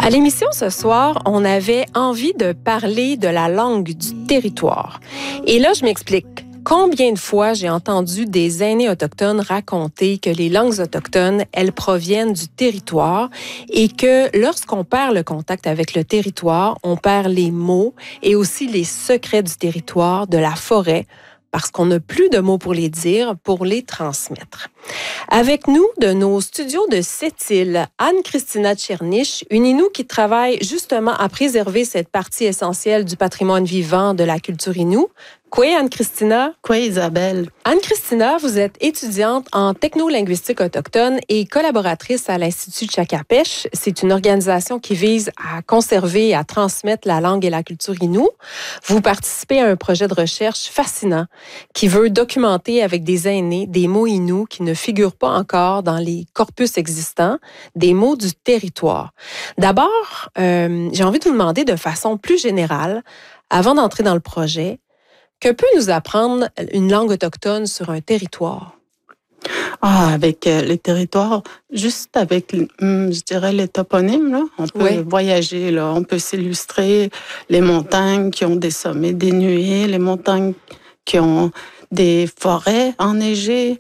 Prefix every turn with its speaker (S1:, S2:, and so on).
S1: À l'émission ce soir, on avait envie de parler de la langue du territoire. Et là, je m'explique. Combien de fois j'ai entendu des aînés autochtones raconter que les langues autochtones, elles proviennent du territoire et que lorsqu'on perd le contact avec le territoire, on perd les mots et aussi les secrets du territoire, de la forêt, parce qu'on n'a plus de mots pour les dire, pour les transmettre. Avec nous, de nos studios de Sept-Îles, Anne-Christina Tchernich, une Inou qui travaille justement à préserver cette partie essentielle du patrimoine vivant de la culture Inou. Quoi, Anne-Christina?
S2: Quoi, Isabelle?
S1: Anne-Christina, vous êtes étudiante en technolinguistique autochtone et collaboratrice à l'Institut Tchakapesh. C'est une organisation qui vise à conserver et à transmettre la langue et la culture Inou. Vous participez à un projet de recherche fascinant qui veut documenter avec des aînés des mots Inou qui ne figurent pas encore dans les corpus existants, des mots du territoire. D'abord, j'ai envie de vous demander de façon plus générale, avant d'entrer dans le projet, que peut nous apprendre une langue autochtone sur un territoire?
S2: Avec les territoires, juste avec, je dirais, les toponymes, là, on peut voyager, là, on peut s'illustrer les montagnes qui ont des sommets dénués, les montagnes qui ont des forêts enneigées,